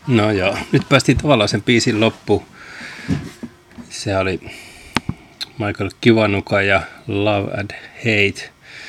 No joo, nyt päästiin tavallaan sen biisin loppuun. Se oli Michael Kiwanuka ja Love and Hate.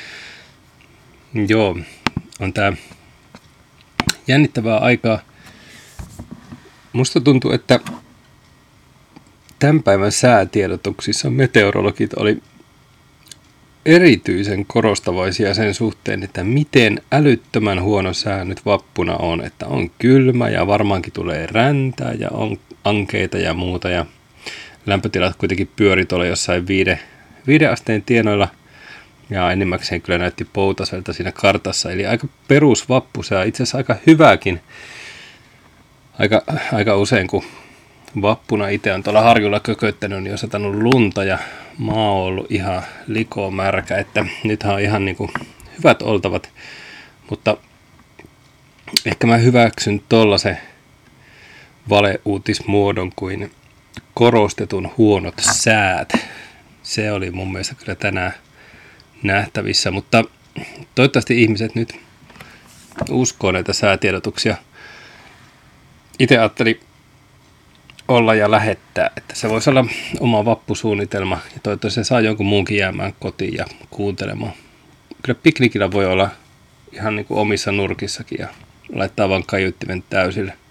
Joo, on tää jännittävää aikaa. Musta tuntuu, että tämän päivän säätiedotuksissa meteorologit oli erityisen korostavaisia sen suhteen, että miten älyttömän huono sää nyt vappuna on. Että on kylmä ja varmaankin tulee räntää ja on ankeita ja muuta. Ja lämpötilat kuitenkin pyöri tuolla jossain 5 asteen tienoilla. Ja enimmäkseen kyllä näytti poutaselta siinä kartassa. Eli aika perusvappusää, itse asiassa aika hyväkin. Aika usein, kun vappuna itse on tuolla harjulla kököttänyt, niin on satanut lunta ja maa on ollut ihan likomärkä, että nythän on ihan niin kuin hyvät oltavat, mutta ehkä mä hyväksyn tollasen valeuutismuodon kuin korostetun huonot säät. Se oli mun mielestä kyllä tänään nähtävissä, mutta toivottavasti ihmiset nyt uskoo näitä säätiedotuksia. Itse ajattelin olla ja lähettää, että se voisi olla oma vappusuunnitelma ja toivottavasti se saa jonkun muunkin jäämään kotiin ja kuuntelemaan. Kyllä piknikillä voi olla ihan niin kuin omissa nurkissakin ja laittaa vaan kaiuttimen täysille.